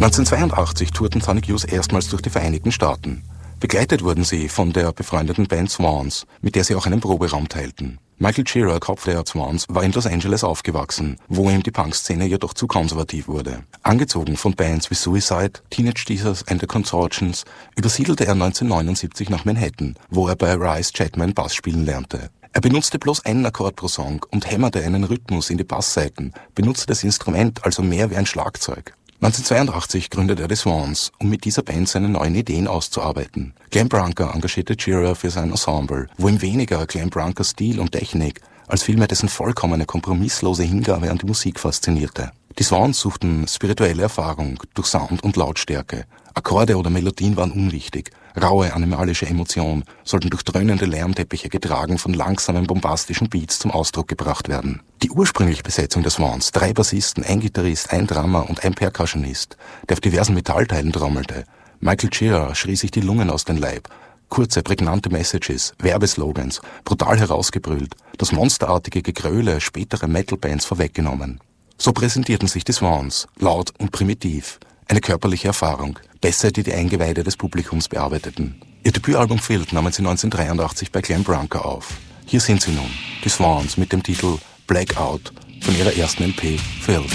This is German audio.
1982 tourten Sonic Youth erstmals durch die Vereinigten Staaten. Begleitet wurden sie von der befreundeten Band Swans, mit der sie auch einen Proberaum teilten. Michael Gira, Kopf der Swans, war in Los Angeles aufgewachsen, wo ihm die Punkszene jedoch zu konservativ wurde. Angezogen von Bands wie Suicide, Teenage Jesus and the Consortions, übersiedelte er 1979 nach Manhattan, wo er bei Rice Chapman Bass spielen lernte. Er benutzte bloß einen Akkord pro Song und hämmerte einen Rhythmus in die Basssaiten, benutzte das Instrument also mehr wie ein Schlagzeug. 1982 gründete er die Swans, um mit dieser Band seine neuen Ideen auszuarbeiten. Glenn Branca engagierte Gira für sein Ensemble, wo ihm weniger Glenn Brancas Stil und Technik als vielmehr dessen vollkommene, kompromisslose Hingabe an die Musik faszinierte. Die Swans suchten spirituelle Erfahrung durch Sound und Lautstärke. Akkorde oder Melodien waren unwichtig. Raue, animalische Emotionen sollten durch dröhnende Lärmteppiche getragen von langsamen, bombastischen Beats zum Ausdruck gebracht werden. Die ursprüngliche Besetzung der Swans, 3 Bassisten, ein Gitarrist, ein Drummer und ein Percussionist, der auf diversen Metallteilen trommelte. Michael Gira schrie sich die Lungen aus dem Leib. Kurze, prägnante Messages, Werbeslogans, brutal herausgebrüllt, das monsterartige Gegröle späterer Metal-Bands vorweggenommen. So präsentierten sich die Swans, laut und primitiv. Eine körperliche Erfahrung, Bässe, die die Eingeweide des Publikums bearbeiteten. Ihr Debütalbum Filled nahmen sie 1983 bei Glenn Branca auf. Hier sind sie nun, die Swans mit dem Titel Blackout von ihrer ersten LP Filled.